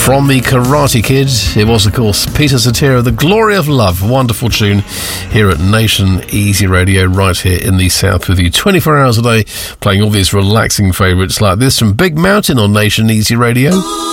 From the Karate Kid, it was, of course, Peter Cetera, The Glory of Love. Wonderful tune here at Nation Easy Radio, right here in the South with you 24 hours a day, playing all these relaxing favourites like this from Big Mountain on Nation Easy Radio.